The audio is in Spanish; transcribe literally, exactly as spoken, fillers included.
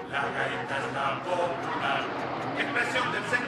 La gaita es la popular expresión del ser